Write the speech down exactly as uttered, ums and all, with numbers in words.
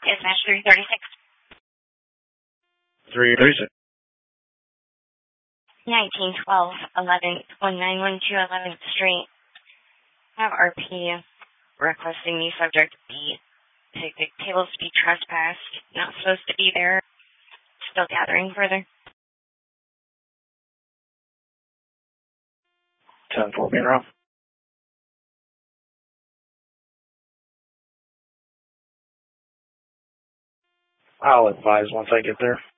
Dispatch three thirty-six. three thirty-six. nineteen twelve eleventh, one nine one two eleventh Street. I have R P requesting the subject be picnic tables to be trespassed. Not supposed to be there. Still gathering further. ten four being off. I'll advise once I get there.